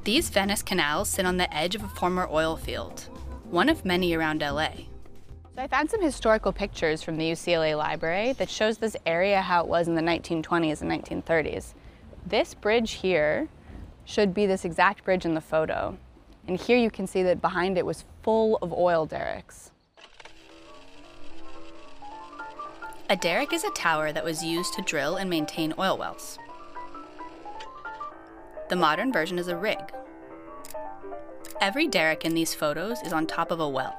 These Venice canals sit on the edge of a former oil field, one of many around LA. So I found some historical pictures from the UCLA library that shows this area how it was in the 1920s and 1930s. This bridge here should be this exact bridge in the photo. And here you can see that behind it was full of oil derricks. A derrick is a tower that was used to drill and maintain oil wells. The modern version is a rig. Every derrick in these photos is on top of a well.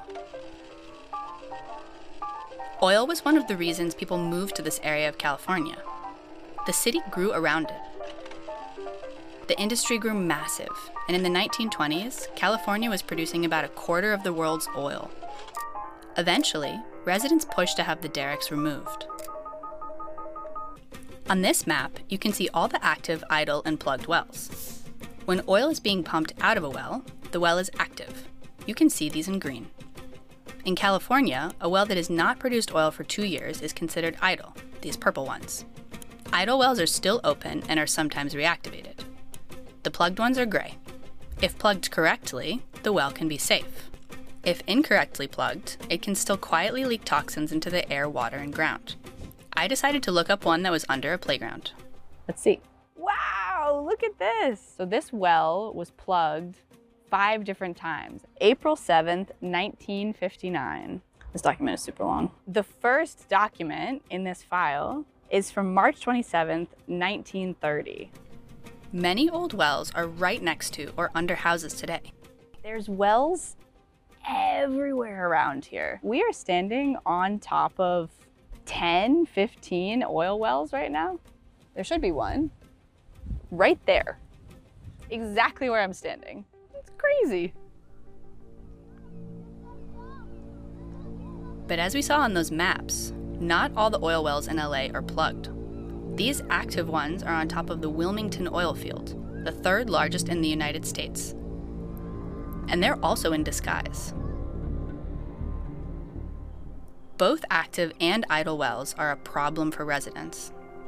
Oil was one of the reasons people moved to this area of California. The city grew around it. The industry grew massive, and in the 1920s, California was producing about a quarter of the world's oil. Eventually, residents pushed to have the derricks removed. On this map, you can see all the active, idle, and plugged wells. When oil is being pumped out of a well, the well is active. You can see these in green. In California, a well that has not produced oil for 2 years is considered idle, these purple ones. Idle wells are still open and are sometimes reactivated. The plugged ones are gray. If plugged correctly, the well can be safe. If incorrectly plugged, it can still quietly leak toxins into the air, water, and ground. I decided to look up one that was under a playground. Let's see. Wow, look at this. So this well was plugged 5 different times. April 7th, 1959. This document is super long. The first document in this file is from March 27th, 1930. Many old wells are right next to or under houses today. There's wells everywhere around here. We are standing on top of 10, 15 oil wells right now. There should be one right there, exactly where I'm standing. It's crazy. But as we saw on those maps, not all the oil wells in LA are plugged. These active ones are on top of the Wilmington oil field, the 3rd largest in the United States. And they're also in disguise. Both active and idle wells are a problem for residents.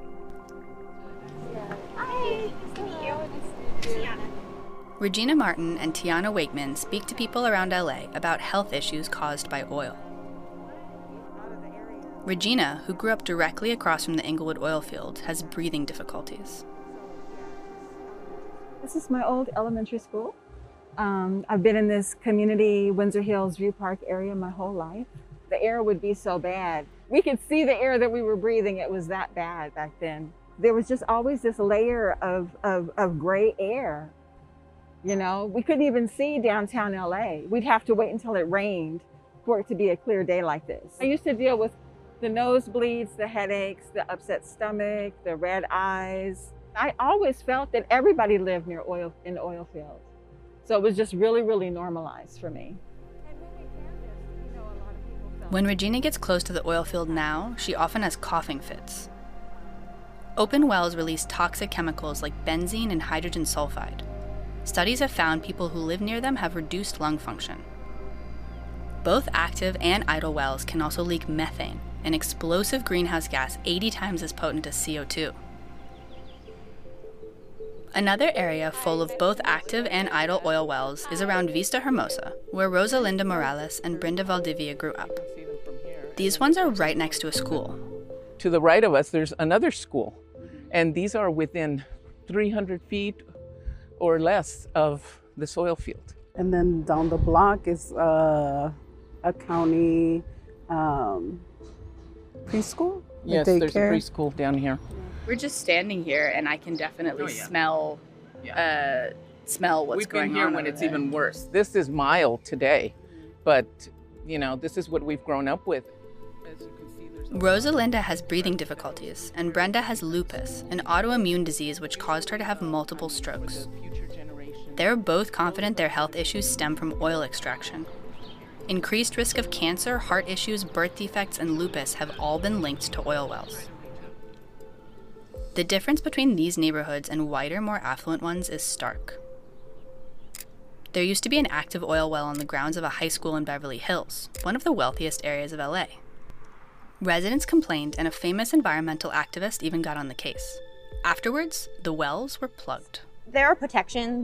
Hi, nice to meet you. Nice to meet you. Tiana. Regina Martin and Tiana Wakeman speak to people around LA about health issues caused by oil. Regina, who grew up directly across from the Inglewood oil field, has breathing difficulties. This is my old elementary school. I've been in this community, Windsor Hills View Park area my whole life. The air would be so bad. We could see the air that we were breathing. It was that bad back then. There was just always this layer of gray air. You know, we couldn't even see downtown LA. We'd have to wait until it rained for it to be a clear day like this. I used to deal with the nosebleeds, the headaches, the upset stomach, the red eyes. I always felt that everybody lived near in oil fields. So it was just really, really normalized for me. When Regina gets close to the oil field now, she often has coughing fits. Open wells release toxic chemicals like benzene and hydrogen sulfide. Studies have found people who live near them have reduced lung function. Both active and idle wells can also leak methane, an explosive greenhouse gas 80 times as potent as CO2. Another area full of both active and idle oil wells is around Vista Hermosa, where Rosalinda Morales and Brenda Valdivia grew up. These ones are right next to a school. To the right of us, there's another school, and these are within 300 feet or less of this oil field. And then down the block is a county preschool? Yes, there's a preschool down here. We're just standing here, and I can definitely smell what's going on. We've been here when it's even worse. This is mild today, but you know, this is what we've grown up with. As you can see, Rosalinda has breathing difficulties, and Brenda has lupus, an autoimmune disease which caused her to have multiple strokes. They're both confident their health issues stem from oil extraction. Increased risk of cancer, heart issues, birth defects, and lupus have all been linked to oil wells. The difference between these neighborhoods and whiter, more affluent ones is stark. There used to be an active oil well on the grounds of a high school in Beverly Hills, one of the wealthiest areas of LA. Residents complained, and a famous environmental activist even got on the case. Afterwards, the wells were plugged. There are protections